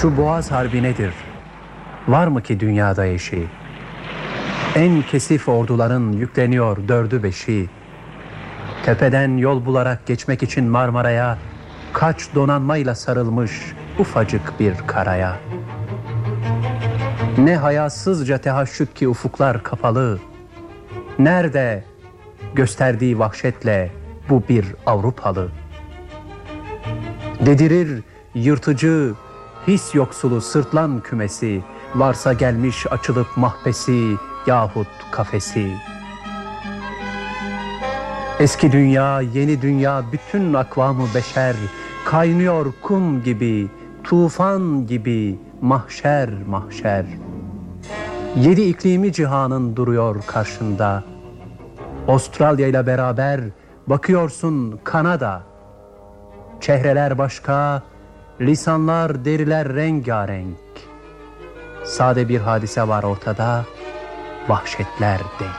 Şu Boğaz Harbi nedir? Var mı ki dünyada eşi? En kesif orduların yükleniyor dördü beşi. Tepeden yol bularak geçmek için Marmara'ya kaç donanmayla sarılmış ufacık bir karaya. Ne hayasızca tehaşüt ki ufuklar kapalı. Nerede gösterdiği vahşetle bu bir Avrupalı? Dedirir yırtıcı, his yoksulu sırtlan kümesi, varsa gelmiş açılıp mahbesi yahut kafesi. Eski dünya, yeni dünya, bütün akvamı beşer, kaynıyor kum gibi, tufan gibi, mahşer mahşer. Yedi iklimi cihanın duruyor karşında. Avustralya ile beraber bakıyorsun Kanada. Çehreler başka, lisanlar, deriler rengarenk. Sade bir hadise var ortada, vahşetler denk.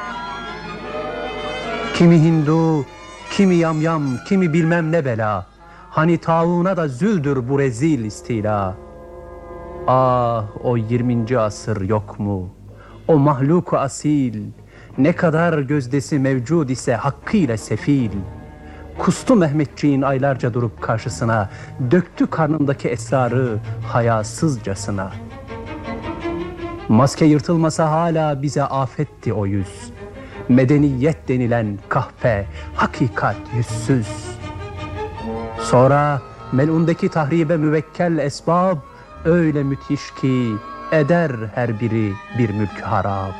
Kimi Hindu, kimi yamyam, kimi bilmem ne bela. Hani tauna da züldür bu rezil istila. Ah, o 20. asır yok mu? O mahluk-u asil, ne kadar gözdesi mevcud ise hakkıyla sefil. Kustu Mehmetçiğin aylarca durup karşısına, döktü karnındaki esrarı hayasızcasına. Maske yırtılmasa hala bize afetti o yüz. Medeniyet denilen kahpe, hakikat yüzsüz. Sonra melundaki tahribe müvekkel esbab öyle müthiş ki eder her biri bir mülk harap.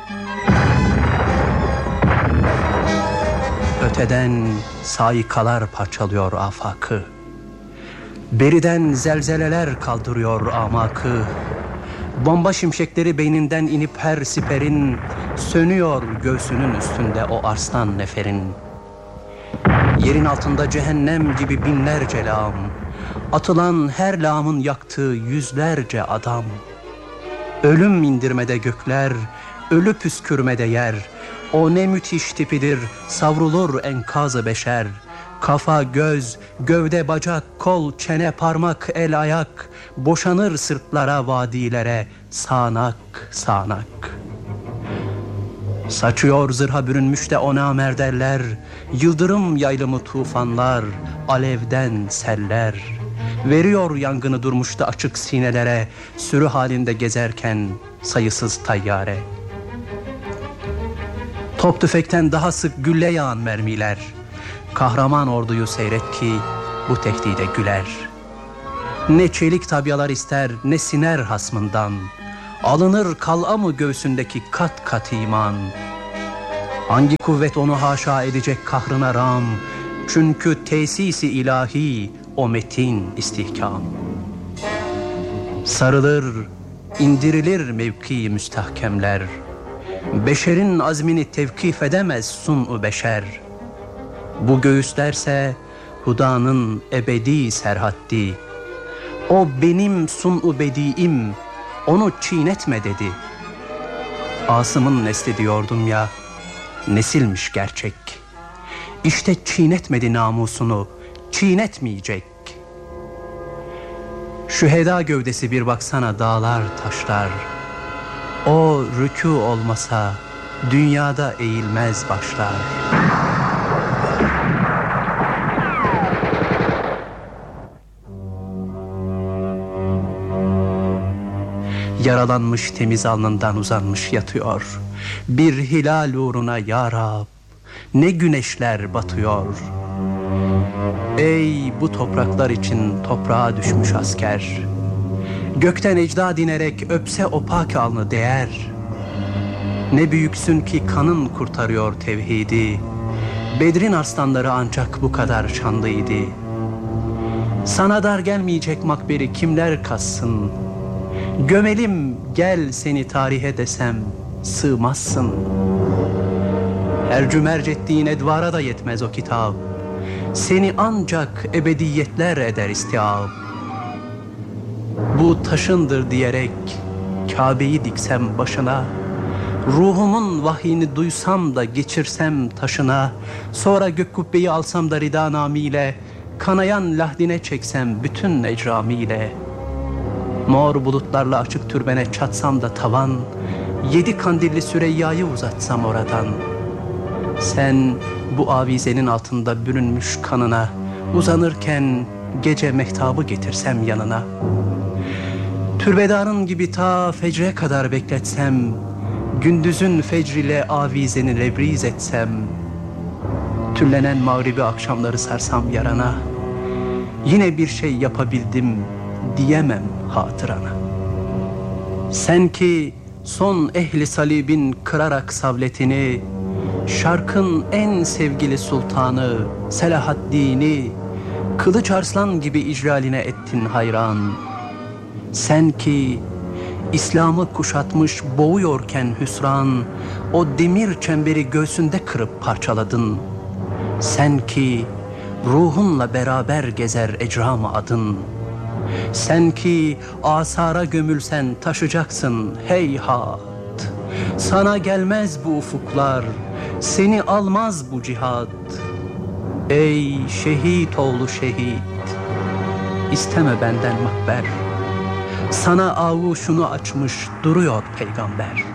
Öteden saikalar parçalıyor afakı. Beriden zelzeleler kaldırıyor amakı. Bomba şimşekleri beyninden inip her siperin, sönüyor göğsünün üstünde o arslan neferin. Yerin altında cehennem gibi binlerce lağım, atılan her lağımın yaktığı yüzlerce adam. Ölüm indirmede gökler, ölü püskürmede yer. O ne müthiş tipidir, savrulur enkaz-ı beşer. Kafa, göz, gövde, bacak, kol, çene, parmak, el, ayak, boşanır sırtlara, vadilere, sağanak, sağanak. Saçıyor zırha bürünmüş de o namerdeller, yıldırım yaylımı tufanlar, alevden seller. Veriyor yangını durmuş da açık sinelere, sürü halinde gezerken sayısız tayyare. Top tüfekten daha sık gülle yağan mermiler. Kahraman orduyu seyret ki bu tehdide güler. Ne çelik tabyalar ister, ne siner hasmından. Alınır kal'a mı göğsündeki kat kat iman. Hangi kuvvet onu haşa edecek kahrına ram? Çünkü tesisi ilahi o metin istihkam. Sarılır, indirilir mevki müstahkemler. Beşerin azmini tevkif edemez sun-u beşer. Bu göğüslerse Huda'nın ebedi serhaddi. O benim sun-u bediim, onu çiğnetme dedi. Asım'ın nesli diyordum ya, nesilmiş gerçek. İşte çiğnetmedi namusunu, çiğnetmeyecek. Şüheda gövdesi bir baksana dağlar taşlar. O rükû olmasa dünyada eğilmez başlar. Yaralanmış temiz alnından uzanmış yatıyor. Bir hilal uğruna ya Rab, ne güneşler batıyor. Ey bu topraklar için toprağa düşmüş asker, gökten ecda dinerek öpse o pak alnı değer. Ne büyüksün ki kanın kurtarıyor tevhidi. Bedrin arslanları ancak bu kadar şanlıydı. Sana dar gelmeyecek makberi kimler kassın? Gömelim gel seni tarihe desem sığmazsın. Ercümerc ettiğin edvara da yetmez o kitap. Seni ancak ebediyetler eder istiab. Bu taşındır diyerek Kabe'yi diksem başına, ruhumun vahyini duysam da geçirsem taşına, sonra gök kubbeyi alsam da rida namiyle, kanayan lahdine çeksem bütün ecramiyle. Mor bulutlarla açık türbene çatsam da tavan, 7 kandilli Süreyya'yı uzatsam oradan. Sen bu avizenin altında bürünmüş kanına, uzanırken gece mehtabı getirsem yanına. Türbedarın gibi ta fecre kadar bekletsem, gündüzün fecriyle avizeni lebriz etsem, tüllenen mağribi akşamları sarsam yarana, yine bir şey yapabildim diyemem hatırana. Sen ki son ehli salibin kırarak savletini, şarkın en sevgili sultanı Selahaddin'i Kılıç Arslan gibi icraline ettin hayran. Sen ki İslam'ı kuşatmış boğuyorken hüsran, o demir çemberi göğsünde kırıp parçaladın. Sen ki ruhunla beraber gezer ecram-ı adın. Sen ki asara gömülsen taşacaksın heyhat. Sana gelmez bu ufuklar, seni almaz bu cihat. Ey şehit oğlu şehit, isteme benden makber. Sana avuşunu açmış duruyor peygamber.